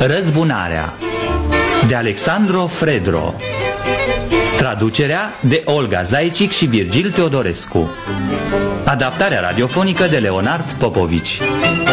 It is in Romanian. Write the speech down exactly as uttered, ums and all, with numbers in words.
Răzbunarea de Alexandru Fredro. Traducerea de Olga Zaicic și Virgil Teodorescu. Adaptarea radiofonică de Leonard Popovici.